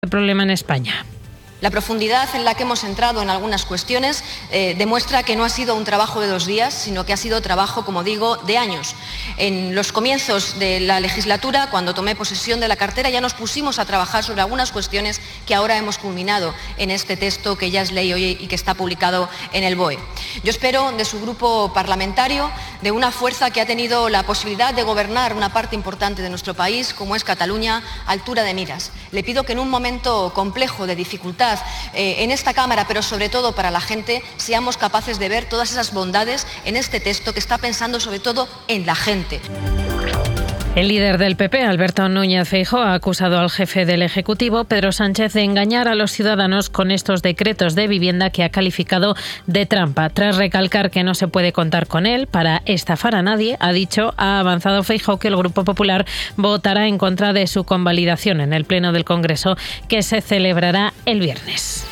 problema en España. La profundidad en la que hemos entrado en algunas cuestiones demuestra que no ha sido un trabajo de 2 días, sino que ha sido trabajo, como digo, de años. En los comienzos de la legislatura, cuando tomé posesión de la cartera, ya nos pusimos a trabajar sobre algunas cuestiones que ahora hemos culminado en este texto que ya es ley hoy y que está publicado en el BOE. Yo espero de su grupo parlamentario, de una fuerza que ha tenido la posibilidad de gobernar una parte importante de nuestro país, como es Cataluña, altura de miras. Le pido que en un momento complejo de dificultad en esta Cámara, pero sobre todo para la gente, seamos capaces de ver todas esas bondades en este texto que está pensando sobre todo en la gente. El líder del PP, Alberto Núñez Feijóo, ha acusado al jefe del Ejecutivo, Pedro Sánchez, de engañar a los ciudadanos con estos decretos de vivienda que ha calificado de trampa. Tras recalcar que no se puede contar con él para estafar a nadie, ha avanzado Feijóo que el Grupo Popular votará en contra de su convalidación en el Pleno del Congreso, que se celebrará el viernes.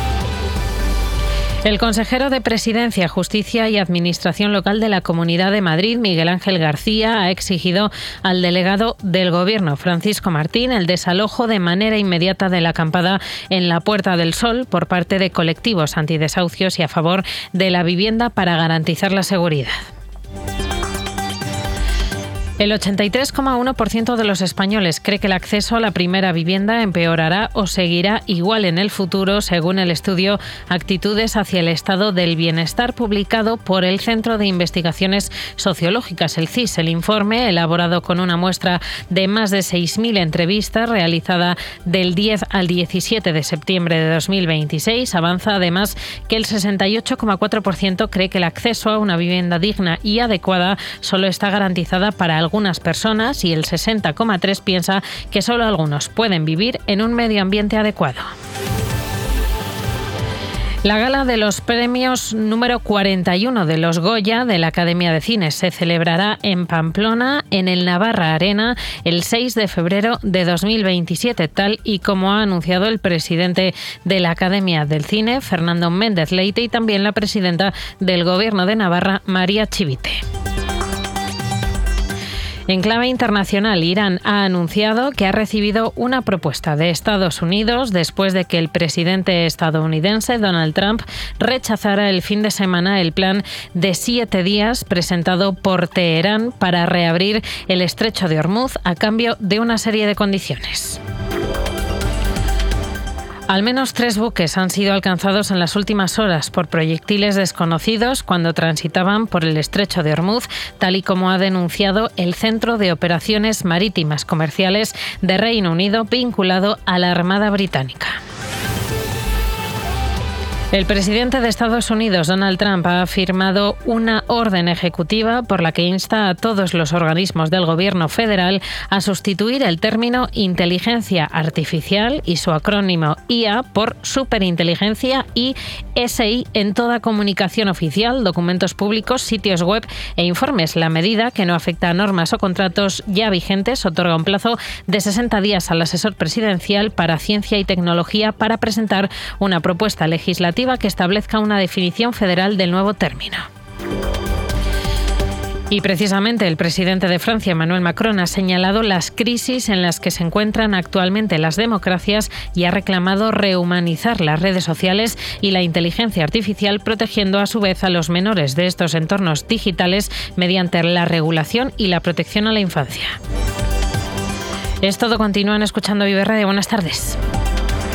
El consejero de Presidencia, Justicia y Administración Local de la Comunidad de Madrid, Miguel Ángel García, ha exigido al delegado del Gobierno, Francisco Martín, el desalojo de manera inmediata de la acampada en la Puerta del Sol por parte de colectivos antidesahucios y a favor de la vivienda para garantizar la seguridad. El 83,1% de los españoles cree que el acceso a la primera vivienda empeorará o seguirá igual en el futuro, según el estudio Actitudes hacia el Estado del Bienestar, publicado por el Centro de Investigaciones Sociológicas, el CIS. El informe, elaborado con una muestra de más de 6.000 entrevistas, realizada del 10 al 17 de septiembre de 2026, avanza además que el 68,4% cree que el acceso a una vivienda digna y adecuada solo está garantizada para algunas personas y el 60,3% piensa que solo algunos pueden vivir en un medio ambiente adecuado. La gala de los premios número 41 de los Goya de la Academia de Cine se celebrará en Pamplona, en el Navarra Arena, el 6 de febrero de 2027, tal y como ha anunciado el presidente de la Academia del Cine, Fernando Méndez Leite, y también la presidenta del Gobierno de Navarra, María Chivite. En clave internacional, Irán ha anunciado que ha recibido una propuesta de Estados Unidos después de que el presidente estadounidense Donald Trump rechazara el fin de semana el plan de 7 días presentado por Teherán para reabrir el estrecho de Hormuz a cambio de una serie de condiciones. Al menos 3 buques han sido alcanzados en las últimas horas por proyectiles desconocidos cuando transitaban por el estrecho de Hormuz, tal y como ha denunciado el Centro de Operaciones Marítimas Comerciales de Reino Unido, vinculado a la Armada Británica. El presidente de Estados Unidos, Donald Trump, ha firmado una orden ejecutiva por la que insta a todos los organismos del gobierno federal a sustituir el término inteligencia artificial y su acrónimo IA por superinteligencia y SI en toda comunicación oficial, documentos públicos, sitios web e informes. La medida, que no afecta a normas o contratos ya vigentes, otorga un plazo de 60 días al asesor presidencial para ciencia y tecnología para presentar una propuesta legislativa que establezca una definición federal del nuevo término. Y precisamente el presidente de Francia, Emmanuel Macron, ha señalado las crisis en las que se encuentran actualmente las democracias y ha reclamado rehumanizar las redes sociales y la inteligencia artificial, protegiendo a su vez a los menores de estos entornos digitales mediante la regulación y la protección a la infancia. Es todo. Continúan escuchando Vive Radio. Buenas tardes.